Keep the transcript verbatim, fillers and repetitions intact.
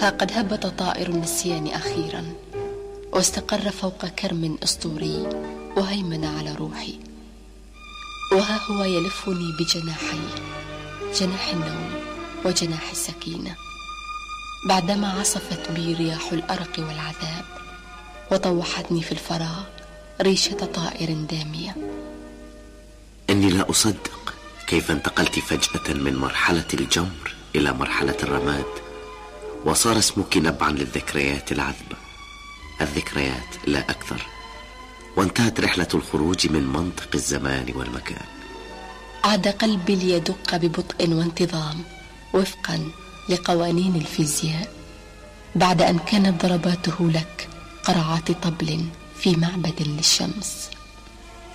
فقد هبط طائر النسيان أخيرا واستقر فوق كرم أسطوري وهيمن على روحي، وها هو يلفني بجناحي، جناح النوم وجناح السكينة، بعدما عصفت بي رياح الأرق والعذاب وطوحتني في الفراغ ريشة طائر دامية. إني لا أصدق كيف انتقلت فجأة من مرحلة الجمر إلى مرحلة الرماد، وصار اسمك نبعا للذكريات العذبة، الذكريات لا أكثر، وانتهت رحلة الخروج من منطق الزمان والمكان. عاد قلبي ليدق ببطء وانتظام وفقا لقوانين الفيزياء، بعد أن كانت ضرباته لك قرعات طبل في معبد للشمس.